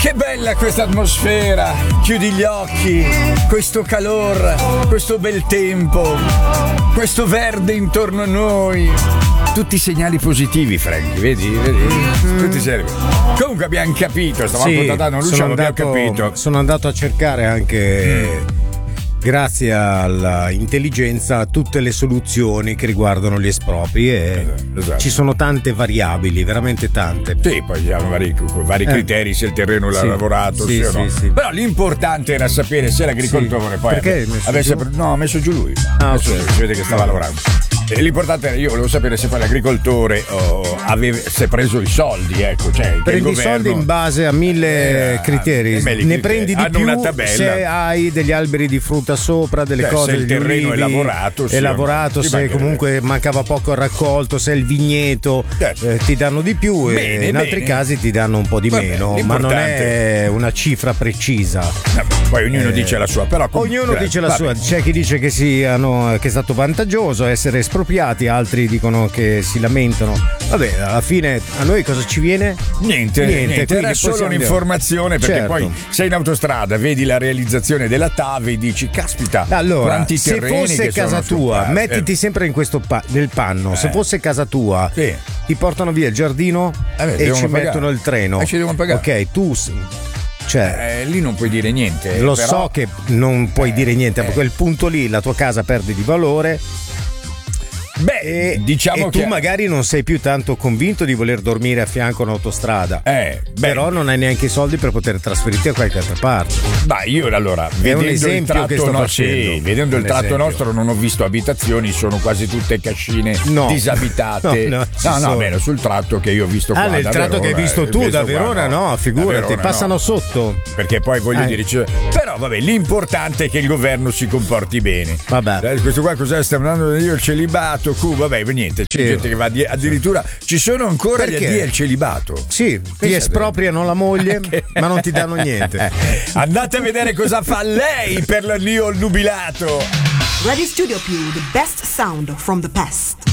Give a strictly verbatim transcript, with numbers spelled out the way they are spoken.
Che bella questa atmosfera, chiudi gli occhi, questo calor, questo bel tempo, questo verde intorno a noi. Tutti segnali positivi, Franky, vedi? vedi? Mm. Tutti segnali. Comunque abbiamo capito, stavamo sì, portando Luciano, abbiamo capito. Sono andato a cercare anche... Mm. Grazie all'intelligenza, tutte le soluzioni che riguardano gli espropri e esatto. Ci sono tante variabili, veramente tante. Sì, poi hanno vari, vari eh. criteri se il terreno l'ha sì. lavorato, sì, sì, sì, no. sì. Però l'importante era sapere se l'agricoltore sì. poi Perché avesse, avesse no, ha messo giù lui. Ah, messo okay. giù, si vede che stava lavorando. E l'importante era, io volevo sapere se poi l'agricoltore oh, aveva si è preso i soldi, ecco, cioè prendi i soldi in base a mille eh, criteri. Ne criteri. Prendi di Hanno più una tabella. Se hai degli alberi di frutta sopra, delle Beh, cose, se il terreno è lavorato, è lavorato, se mancherebbe. Comunque mancava poco al raccolto, se è il vigneto certo. eh, ti danno di più bene, e in bene. Altri casi ti danno un po' di Vabbè, meno, ma non è una cifra precisa. Vabbè, poi ognuno eh, dice la sua, però comunque, ognuno dice la vabbè. sua. C'è chi dice che siano che è stato vantaggioso essere espropriati, altri dicono che si lamentano. Vabbè, alla fine a noi cosa ci viene? Niente, niente, niente era solo un'informazione perché certo. poi sei in autostrada, vedi la realizzazione della T A V e dici caspita, allora, quanti se terreni fosse che casa sono tua, eh. mettiti sempre in questo pa- nel panno, eh. se fosse casa tua sì. ti portano via il giardino eh beh, e ci pagare. Mettono il treno. E ci devono pagare. Ok, tu cioè, eh, lì non puoi dire niente. Lo però... so che non puoi eh, dire niente, eh. a quel punto lì la tua casa perde di valore. Beh, e, diciamo e tu che... magari non sei più tanto convinto di voler dormire a fianco a un'autostrada, eh, però non hai neanche i soldi per poter trasferirti a qualche altra parte. Beh, io allora, è vedendo un esempio il tratto che sto no, facendo. Sì, vedendo un il tratto esempio. nostro non ho visto abitazioni, sono quasi tutte cascine no. disabitate. No, no, no, no almeno sul tratto che io ho visto qua. Ah, nel da tratto Verona, che hai visto tu da Verona, qua, no, no, figurati, Verona, passano no. sotto. Perché poi voglio eh. dire, cioè, però vabbè, l'importante è che il governo si comporti bene. Vabbè. Eh, questo qua cos'è? Stiamo andando io il celibato, Q, vabbè, niente, c'è sì. gente che va di, addirittura ci sono ancora Perché? Gli addio al celibato. Sì, ti espropriano la moglie, ma non ti danno niente. Andate a vedere cosa fa lei per l'annio nubilato. Radio Studio Più, the best sound from the past.